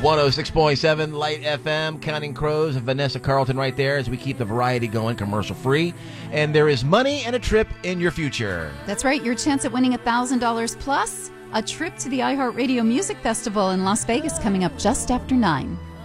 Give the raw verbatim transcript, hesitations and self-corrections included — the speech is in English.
one oh six point seven Light F M, Counting Crows, and Vanessa Carlton right there as we keep the variety going commercial-free. And there is money and a trip in your future. That's right. Your chance at winning one thousand dollars plus a trip to the iHeartRadio Music Festival in Las Vegas coming up just after nine.